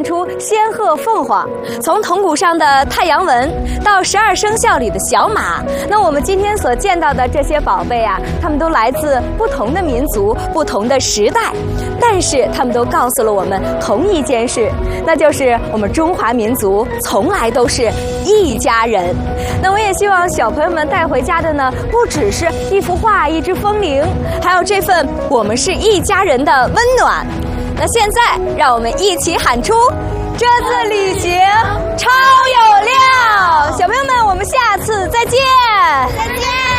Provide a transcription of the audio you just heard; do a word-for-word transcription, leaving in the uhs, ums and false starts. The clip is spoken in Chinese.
出仙鹤凤凰，从铜鼓上的太阳纹到十二生肖里的小马。那我们今天所见到的这些宝贝啊，它们都来自不同的民族、不同的时代，但是它们都告诉了我们同一件事，那就是我们中华民族从来都是一家人。那我也希望小朋友们带回家的呢，不只是一幅画、一只风铃，还有这份我们是一家人的温暖。那现在让我们一起喊出这次旅行超有料！小朋友们，我们下次再见！ 再见。